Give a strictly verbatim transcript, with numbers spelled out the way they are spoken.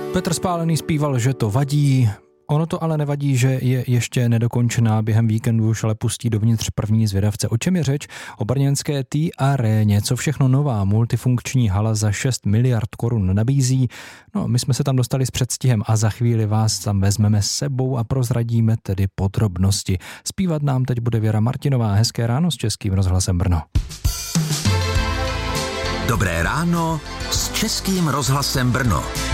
Petr Spálený zpíval, že to vadí. Ono to ale nevadí, že je ještě nedokončená. Během víkendu už ale pustí dovnitř první zvědavce. O čem je řeč? O brněnské T-aréně. Co všechno nová multifunkční hala za šest miliard korun nabízí? No, my jsme se tam dostali s předstihem a za chvíli vás tam vezmeme s sebou a prozradíme tedy podrobnosti. Zpívat nám teď bude Věra Martinová. Hezké ráno s Českým rozhlasem Brno. Dobré ráno s Českým rozhlasem Brno.